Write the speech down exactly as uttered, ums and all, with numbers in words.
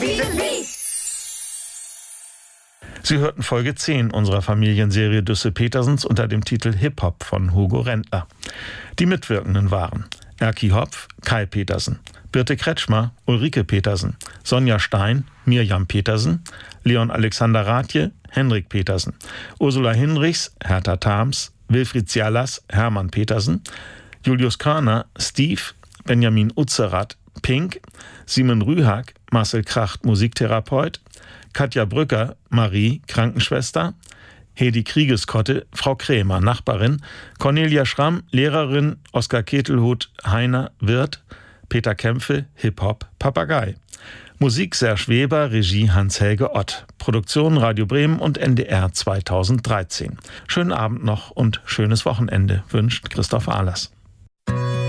Sie hörten Folge zehn unserer Familienserie Düsse-Petersens unter dem Titel Hip-Hop von Hugo Rendler. Die Mitwirkenden waren Erki Hopf, Kai Petersen, Birte Kretschmer, Ulrike Petersen, Sonja Stein, Mirjam Petersen, Leon Alexander Rathje, Henrik Petersen, Ursula Hinrichs, Hertha Thams, Wilfried Zialas, Hermann Petersen, Julius Körner, Steve, Benjamin Utzerath, Pink, Simon Rühag, Marcel Kracht, Musiktherapeut, Katja Brücker, Marie, Krankenschwester, Hedi Kriegeskotte, Frau Krämer, Nachbarin, Cornelia Schramm, Lehrerin, Oskar Ketelhut, Heiner, Wirt, Peter Kämpfe, Hip-Hop, Papagei. Musik Serge Weber, Regie Hans-Helge Ott. Produktion Radio Bremen und N D R zweitausenddreizehn. Schönen Abend noch und schönes Wochenende wünscht Christoph Ahlers.